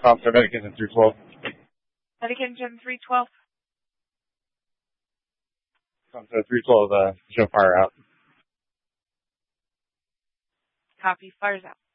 Comstar Medication 312. Medication 312. Comstar 312, show fire out. Copy. Fires out.